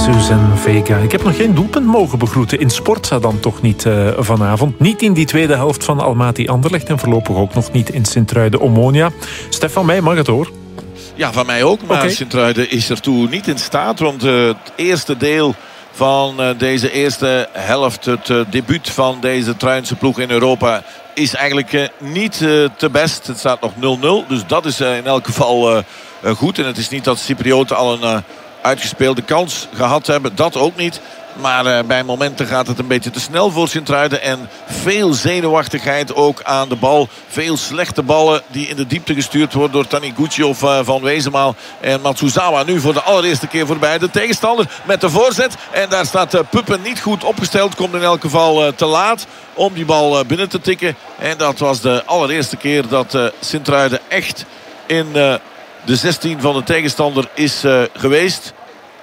Jesus en Vega. Ik heb nog geen doelpunt mogen begroeten. In Sportza dan toch niet vanavond. Niet in die tweede helft van Almaty Anderlecht. En voorlopig ook nog niet in Sint-Truiden Omonia. Stefan, mij mag het hoor. Ja, van mij ook. Maar Sint-Truiden is ertoe niet in staat. Want het eerste deel van deze eerste helft, het debuut van deze Truinse ploeg in Europa, is eigenlijk niet te best. Het staat nog 0-0. Dus dat is in elk geval goed. En het is niet dat Cyprioten al een uitgespeelde kans gehad hebben. Dat ook niet. Maar bij momenten gaat het een beetje te snel voor Sint-Truiden. En veel zenuwachtigheid ook aan de bal. Veel slechte ballen die in de diepte gestuurd worden door Taniguchi of Van Wezenmaal. En Matsuzawa nu voor de allereerste keer voorbij de tegenstander met de voorzet. En daar staat Puppen niet goed opgesteld. Komt in elk geval te laat om die bal binnen te tikken. En dat was de allereerste keer dat Sint-Truiden echt in de 16 van de tegenstander is geweest.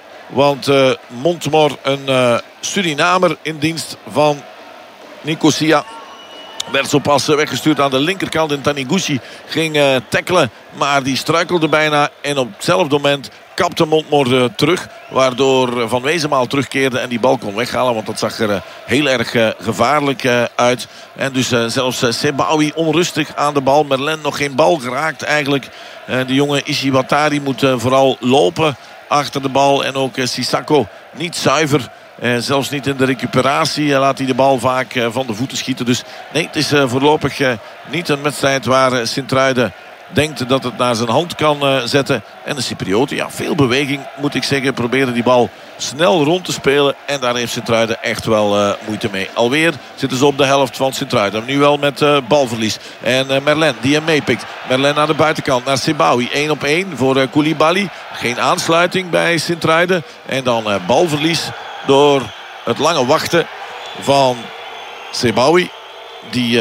Want Montmor, een Surinamer in dienst van Nicosia, werd zo pas weggestuurd aan de linkerkant. En Taniguchi ging tackelen, maar die struikelde bijna. En op hetzelfde moment kapte Montmor terug, waardoor Van Wezenmaal terugkeerde en die bal kon weghalen. Want dat zag er heel erg gevaarlijk uit. En dus zelfs Sebawi onrustig aan de bal. Merlin nog geen bal geraakt eigenlijk. De jonge Ishiwatari moet vooral lopen achter de bal. En ook Sissako niet zuiver. Zelfs niet in de recuperatie laat hij de bal vaak van de voeten schieten. Dus nee, het is voorlopig niet een wedstrijd waar Sint-Truiden denkt dat het naar zijn hand kan zetten. En de Cyprioten, ja, veel beweging moet ik zeggen. Proberen die bal snel rond te spelen. En daar heeft Sint-Truiden echt wel moeite mee. Alweer zitten ze op de helft van Sint-Truiden. Nu wel met balverlies. En Merlin die hem meepikt. Merlin naar de buitenkant, naar Sebawi. 1-op-1 voor Koulibaly. Geen aansluiting bij Sint-Truiden. En dan balverlies door het lange wachten van Sebawi. Die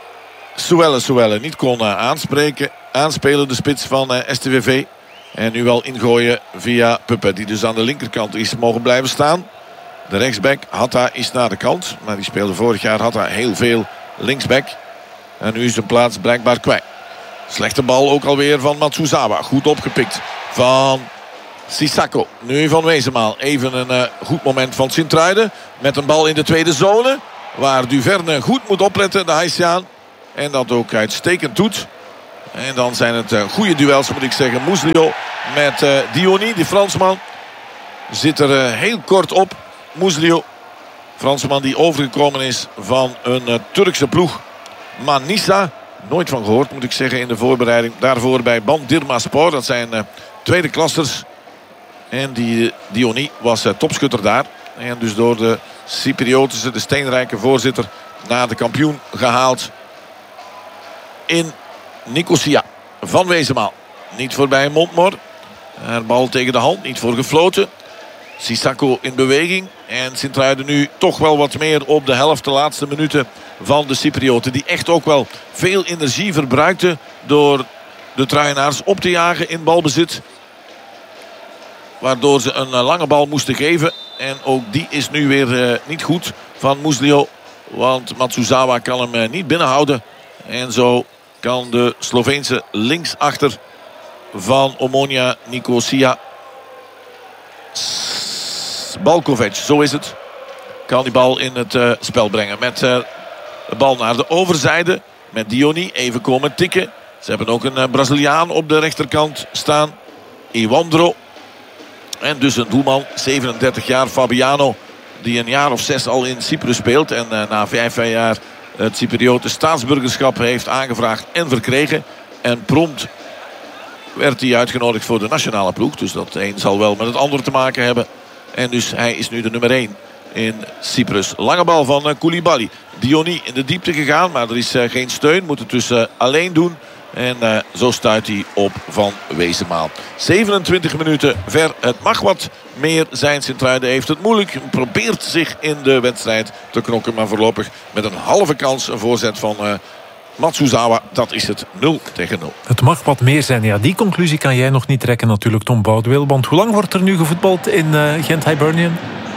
Souelle niet kon aanspelen, de spits van STVV. En nu wel ingooien via Puppen, die dus aan de linkerkant is mogen blijven staan. De rechtsback Hatta is naar de kant. Maar die speelde vorig jaar Hatta heel veel linksback. En nu is zijn plaats blijkbaar kwijt. Slechte bal ook alweer van Matsuzawa. Goed opgepikt van Sissako. Nu Van Wezenmaal. Even een goed moment van Sint-Truiden. Met een bal in de tweede zone. Waar Duverne goed moet opletten, de Haitiaan. En dat ook uitstekend doet. En dan zijn het goede duels, moet ik zeggen. Muslio met Diony, die Fransman. Zit er heel kort op. Muslio, Fransman die overgekomen is van een Turkse ploeg. Manisa, nooit van gehoord moet ik zeggen in de voorbereiding. Daarvoor bij Bandirmaspor, dat zijn tweede klassers. En die Diony was topschutter daar. En dus door de Cypriotische, de steenrijke voorzitter, naar de kampioen gehaald in Nicosia. Van Wezenmaal. Niet voorbij Montmor. Bal tegen de hand. Niet voor gefloten. Sissako in beweging. En Sint-Truiden nu toch wel wat meer op de helft. De laatste minuten van de Cyprioten. Die echt ook wel veel energie verbruikten door de Truienaars op te jagen in balbezit. Waardoor ze een lange bal moesten geven. En ook die is nu weer niet goed van Muslio. Want Matsuzawa kan hem niet binnenhouden. En zo kan de Sloveense linksachter van Omonia Nicosia, Balkovic, zo is het, kan die bal in het spel brengen. Met de bal naar de overzijde. Met Diony even komen tikken. Ze hebben ook een Braziliaan op de rechterkant staan. Iwandro. En dus een doelman, 37 jaar, Fabiano. Die een jaar of 6 al in Cyprus speelt. En na 5 jaar het Cyprioten staatsburgerschap heeft aangevraagd en verkregen. En prompt werd hij uitgenodigd voor de nationale ploeg. Dus dat een zal wel met het ander te maken hebben. En dus hij is nu de nummer 1 in Cyprus. Lange bal van Koulibaly. Diony in de diepte gegaan, maar er is geen steun. Moet het dus alleen doen. En zo stuit hij op Van Wezenmaal. 27 minuten ver. Het mag wat meer zijn. Sint-Truiden heeft het moeilijk. Probeert zich in de wedstrijd te knokken. Maar voorlopig met een halve kans. Een voorzet van Matsuzawa. Dat is het 0-0. Het mag wat meer zijn. Ja, die conclusie kan jij nog niet trekken natuurlijk, Tom Boudewil. Want hoe lang wordt er nu gevoetbald in Gent-Hibernian?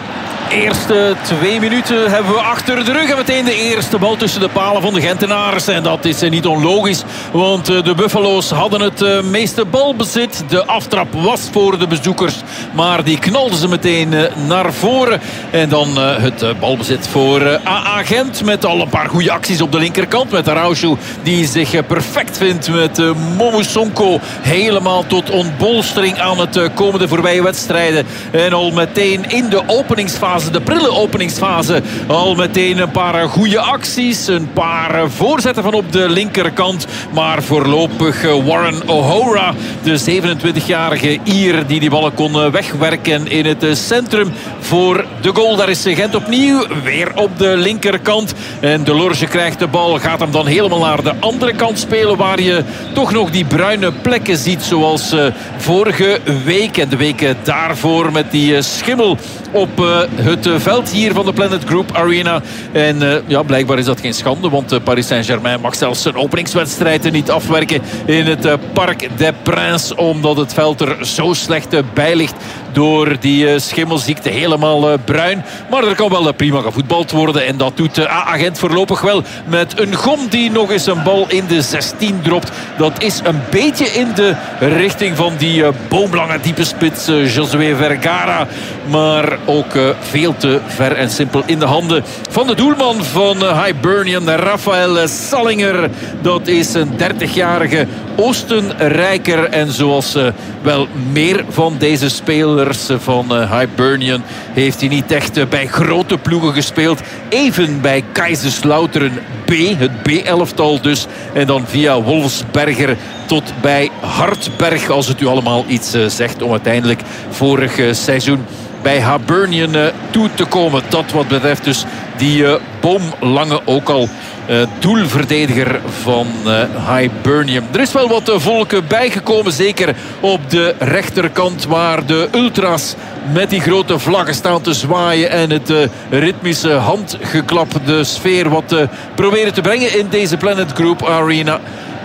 Eerste 2 minuten hebben we achter de rug. En meteen de eerste bal tussen de palen van de Gentenaars. En dat is niet onlogisch. Want de Buffalo's hadden het meeste balbezit. De aftrap was voor de bezoekers. Maar die knalden ze meteen naar voren. En dan het balbezit voor AA Gent. Met al een paar goede acties op de linkerkant. Met Araujo die zich perfect vindt. Met Momo Sonko helemaal tot ontbolstering aan het komende voorbije wedstrijden. En al meteen in de openingsfase, de prille openingsfase, al meteen een paar goede acties. Een paar voorzetten van op de linkerkant. Maar voorlopig Warren O'Hora, de 27-jarige Ier, die ballen kon wegwerken in het centrum voor de goal. Daar is Gent opnieuw weer op de linkerkant. En Delorge krijgt de bal, gaat hem dan helemaal naar de andere kant spelen, waar je toch nog die bruine plekken ziet, zoals vorige week en de weken daarvoor, met die schimmel op het veld hier van de Planet Group Arena. En blijkbaar is dat geen schande, want Paris Saint-Germain mag zelfs zijn openingswedstrijden niet afwerken in het Parc des Princes, omdat het veld er zo slecht bij ligt door die schimmelziekte. Helemaal bruin. Maar er kan wel prima gevoetbald worden. En dat doet AA Gent voorlopig wel met een Gom die nog eens een bal in de 16 dropt. Dat is een beetje in de richting van die boomlange diepe spits Josué Vergara. Maar ook veel te ver en simpel in de handen van de doelman van Hibernian, Raphaël Sallinger. Dat is een 30-jarige Oostenrijker. En zoals wel meer van deze spelers van Hibernian heeft hij niet echt bij grote ploegen gespeeld. Even bij Kaiserslautern B, het B-elftal dus. En dan via Wolfsberger tot bij Hartberg, als het u allemaal iets zegt, om uiteindelijk vorig seizoen bij Hibernian toe te komen. Dat wat betreft dus die boomlange ook al doelverdediger van Hibernian. Er is wel wat volk bijgekomen, zeker op de rechterkant, waar de ultras met die grote vlaggen staan te zwaaien en het ritmische handgeklap, de sfeer wat proberen te brengen in deze Planet Group Arena.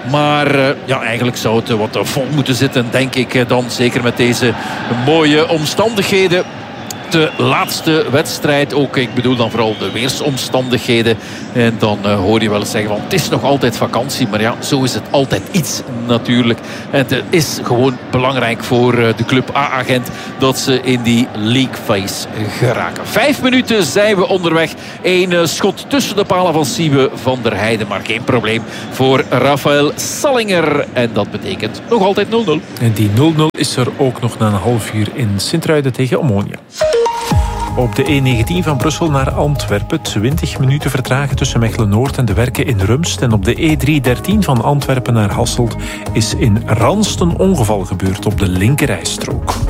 Maar eigenlijk zou het wat vol moeten zitten, denk ik dan. Zeker met deze mooie omstandigheden. De laatste wedstrijd ook. Ik bedoel dan vooral de weersomstandigheden. En dan hoor je wel eens zeggen van het is nog altijd vakantie. Maar ja, zo is het altijd iets natuurlijk. En het is gewoon belangrijk voor de club AA Gent dat ze in die league phase geraken. 5 minuten zijn we onderweg. 1 schot tussen de palen van Siebe van der Heijden. Maar geen probleem voor Raphaël Sallinger. En dat betekent nog altijd 0-0. En die 0-0 is er ook nog na een half uur in Sint-Truiden tegen Omonia. Op de E19 van Brussel naar Antwerpen 20 minuten vertragen tussen Mechelen-Noord en de Werken in Rumst. En op de E313 van Antwerpen naar Hasselt is in Ranst een ongeval gebeurd op de linkerrijstrook.